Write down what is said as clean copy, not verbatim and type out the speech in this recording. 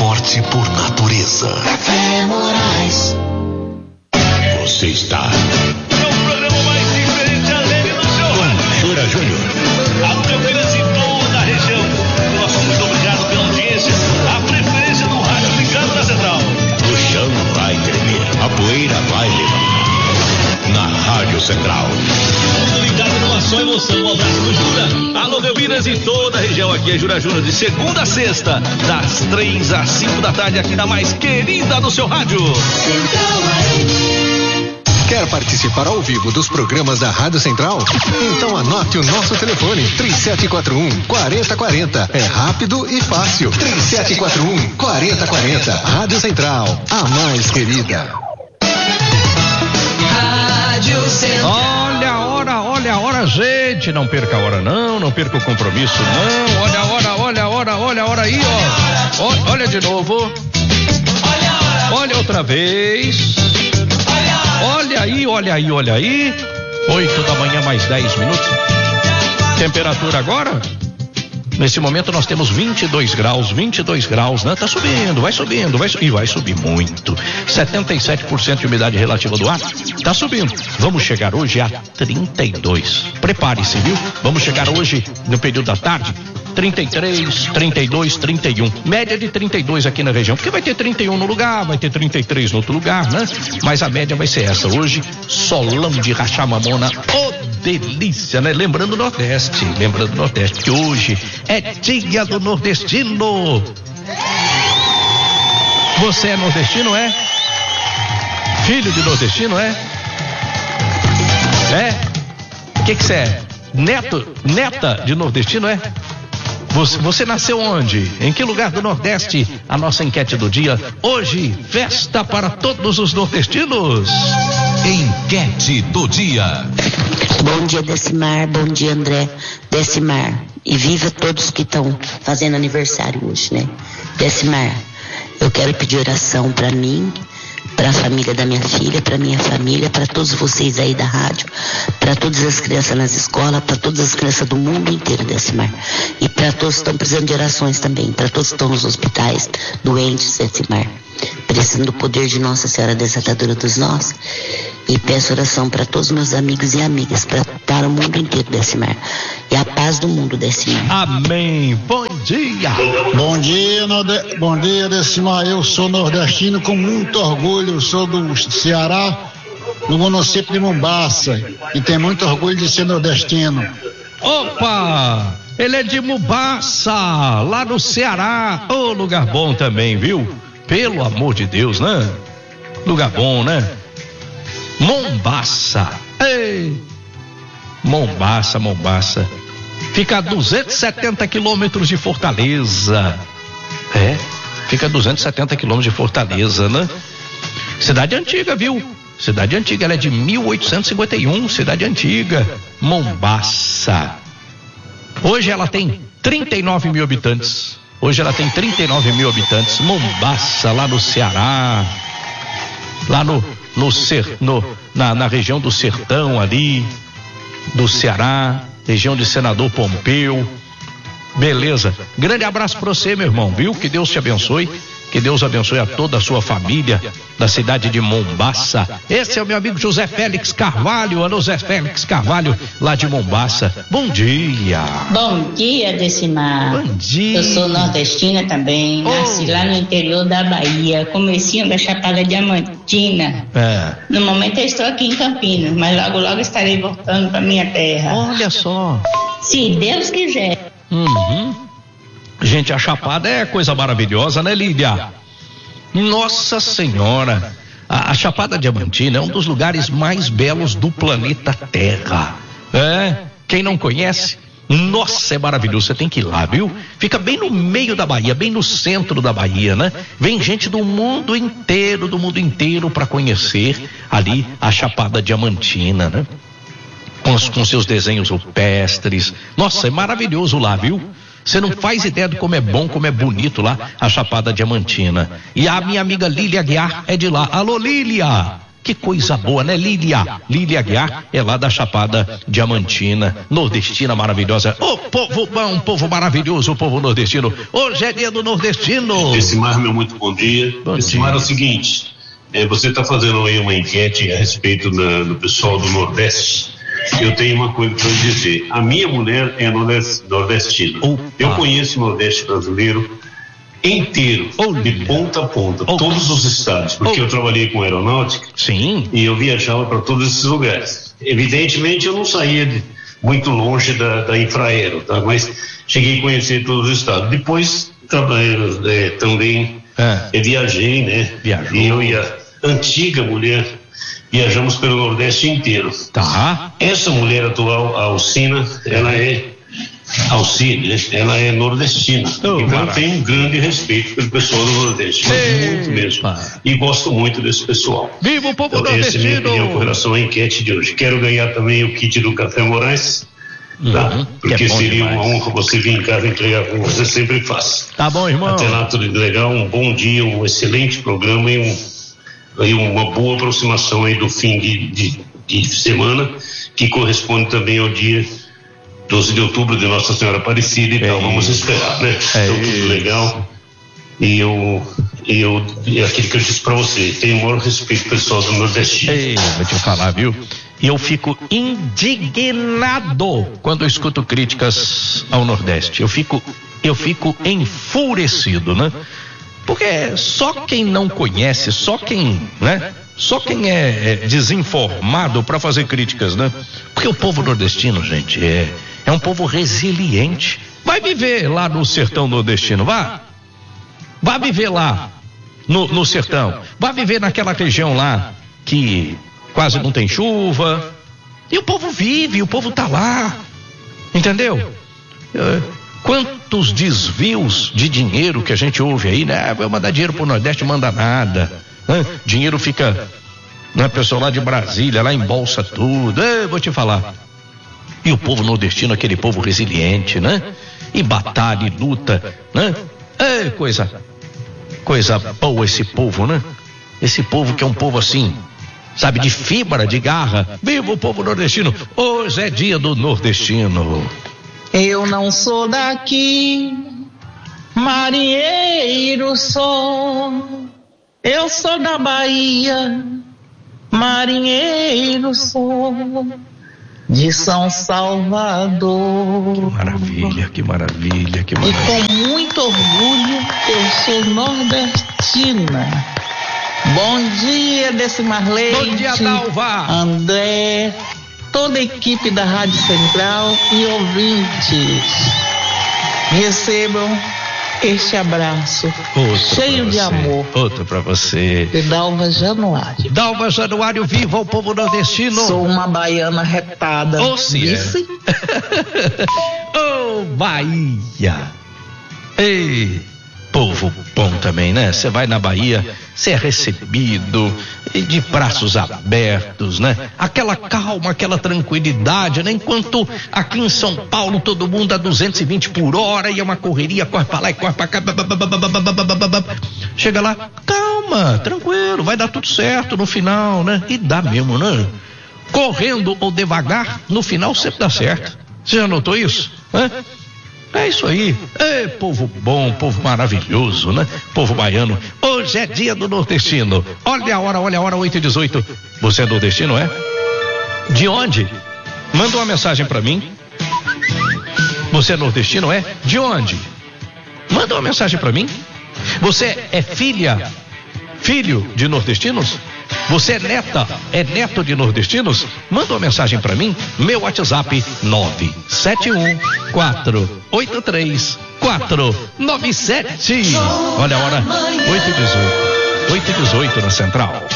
forte por natureza. Café Moraes. Você está É o programa mais diferente alegre do seu rádio. Jura Júnior. A Campinas em toda a região. Nós somos muito obrigados pela audiência. A preferência do rádio ligado na central. O chão vai tremer, a poeira vai levar. Na Rádio Central. Tudo ligado numa só emoção. Um abraço do Jura. Alô, Campinas e toda a região. Aqui é Jura Júnior, de segunda a sexta, das 3 às 5 da tarde, aqui na mais querida do seu rádio. Quer participar ao vivo dos programas da Rádio Central? Então anote o nosso telefone, 3741-4040. É rápido e fácil. 3741-4040. Rádio Central, a mais querida. Rádio Central. Olha a hora, gente. Não perca a hora, não perca o compromisso, não. Olha a hora aí, ó. Olha de novo. Olha outra vez. Olha aí. 8 da manhã mais 10 minutos. Temperatura agora? Nesse momento nós temos 22 graus, né? Tá subindo, vai subir muito. 77% de umidade relativa do ar, tá subindo. Vamos chegar hoje a 32. Prepare-se, viu? Vamos chegar hoje, no período da tarde, 33, 32, 31. Média de 32 aqui na região, porque vai ter 31 no lugar, vai ter 33 no outro lugar, né? Mas a média vai ser essa. Hoje, solão de rachar mamona. Delícia, né? Lembrando o Nordeste, que hoje é dia do nordestino. Você é nordestino, é? Filho de nordestino, é? É? O que você é? Neta de nordestino, é? Você nasceu onde? Em que lugar do Nordeste? A nossa enquete do dia. Hoje, festa para todos os nordestinos. Enquete do dia. Bom dia, Decimar. Bom dia, André. Decimar. E viva todos que estão fazendo aniversário hoje, né? Decimar, eu quero pedir oração para mim, para a família da minha filha, para minha família, para todos vocês aí da rádio, para todas as crianças nas escolas, para todas as crianças do mundo inteiro, Decimar. E para todos que estão precisando de orações também, para todos que estão nos hospitais, doentes, Decimar. Precisando do poder de Nossa Senhora Desatadora dos Nós. E peço oração para todos meus amigos e amigas, para o mundo inteiro, Decimar. E a paz do mundo, Decimar. Amém. Bom dia. Bom dia, Decimar. Eu sou nordestino com muito orgulho. Eu sou do Ceará, no município de Mombaça. E tenho muito orgulho de ser nordestino. Opa! Ele é de Mombaça, lá no Ceará. Ô, lugar bom também, viu? Pelo amor de Deus, né? Lugar bom, né? Mombaça. Ei! Mombaça. Fica a 270 quilômetros de Fortaleza. É, fica a 270 quilômetros de Fortaleza, né? Cidade antiga, viu? Cidade antiga, ela é de 1851, cidade antiga. Mombaça. Hoje ela tem 39 mil habitantes. Mombaça, lá no Ceará. Lá na região do Sertão ali, do Ceará, região de Senador Pompeu. Beleza. Grande abraço pra você, meu irmão, viu? Que Deus te abençoe. Que Deus abençoe a toda a sua família da cidade de Mombaça. Esse é o meu amigo José Félix Carvalho. Alô, José Félix Carvalho, lá de Mombaça. Bom dia. Bom dia, Decimar. Bom dia. Eu sou nordestina também. Nasci lá no interior da Bahia, comecinho da Chapada Diamantina. No momento eu estou aqui em Campinas, mas logo estarei voltando para minha terra. Olha só. Se Deus quiser. Gente, a Chapada é coisa maravilhosa, né, Lídia? Nossa Senhora, a Chapada Diamantina é um dos lugares mais belos do planeta Terra. Quem não conhece, nossa, é maravilhoso, você tem que ir lá, viu? Fica bem no meio da Bahia, bem no centro da Bahia, né? Vem gente do mundo inteiro para conhecer ali a Chapada Diamantina, né? Com seus desenhos rupestres. Nossa, é maravilhoso lá, viu? Você não faz ideia de como é bom, como é bonito lá a Chapada Diamantina. E a minha amiga Lília Aguiar é de lá. Alô, Lília! Que coisa boa, né? Lília Aguiar é lá da Chapada Diamantina, nordestina maravilhosa. Ô, povo bom, povo maravilhoso, povo nordestino. Hoje é dia do nordestino. Decimar, meu muito bom dia. Decimar é o seguinte, você está fazendo aí uma enquete a respeito do pessoal do Nordeste. Eu tenho uma coisa para dizer. A minha mulher é nordestina. Eu conheço o Nordeste brasileiro inteiro, de ponta a ponta, todos os estados, porque eu trabalhei com aeronáutica. Sim. E eu viajava para todos esses lugares. Evidentemente eu não saía muito longe da Infraero, tá? Mas cheguei a conhecer todos os estados. Depois também viajei, né? Viajou. E eu e a antiga mulher viajamos pelo Nordeste inteiro. Tá. Essa mulher atual, a Alcina, ela é nordestina. Então tenho um grande respeito pelo pessoal do Nordeste, muito mesmo. E gosto muito desse pessoal. Viva o povo então, nordestino! Essa é a minha opinião com relação à enquete de hoje. Quero ganhar também o kit do Café Moraes, tá? Porque seria uma honra você vir em casa entregar como você sempre faz. Tá bom, irmão. Até lá, tudo legal, um bom dia, um excelente programa e uma boa aproximação aí do fim de semana, que corresponde também ao dia 12 de outubro de Nossa Senhora Aparecida, então vamos esperar, né? Então tudo legal. E aquilo que eu disse pra você, tenho o maior respeito pessoal do Nordeste. Vou te falar, viu? E eu fico indignado quando eu escuto críticas ao Nordeste. Eu fico enfurecido, né? Porque só quem não conhece, só quem é desinformado para fazer críticas, né? Porque o povo nordestino, gente, é um povo resiliente. Vai viver lá no sertão nordestino, vá viver lá no sertão, vá viver naquela região lá que quase não tem chuva, e o povo vive, o povo tá lá, entendeu? Quantos desvios de dinheiro que a gente ouve aí, né? Vai mandar dinheiro pro Nordeste, manda nada, né? Dinheiro fica, né, pessoal lá de Brasília, lá embolsa tudo. Vou te falar. E o povo nordestino, aquele povo resiliente, né? E batalha, e luta, né? Coisa boa esse povo, né? Esse povo que é um povo assim, sabe, de fibra, de garra. Viva o povo nordestino! Hoje é dia do nordestino. Eu não sou daqui, marinheiro sou. Eu sou da Bahia, marinheiro sou. De São Salvador. Que maravilha. E com muito orgulho eu sou nordestina. Bom dia, Decimar Leite. Bom dia, Dalva. André, toda a equipe da Rádio Central e ouvintes. Recebam este abraço cheio de amor. Outro pra você. De Dalva Januário. Dalva Januário, viva o povo nordestino. Sou uma baiana retada. Disse? Bahia. Ei, povo bom também, né? Você vai na Bahia, você é recebido de braços abertos, né? Aquela calma, aquela tranquilidade, né? Enquanto aqui em São Paulo todo mundo a 220 por hora e é uma correria, corre pra lá e corre pra cá. Chega lá, calma, tranquilo, vai dar tudo certo no final, né? E dá mesmo, né? Correndo ou devagar, no final sempre dá certo. Você já notou isso? É isso aí. Povo bom, povo maravilhoso, né? Povo baiano. Hoje é dia do nordestino. Olha a hora, 8h18. Você é nordestino, é? De onde? Manda uma mensagem pra mim. Você é nordestino, é? De onde? Manda uma mensagem pra mim. Você é filho de nordestinos? Você é neto de nordestinos? Manda uma mensagem pra mim. Meu WhatsApp 971483497. Olha a hora, 8h18 na Central.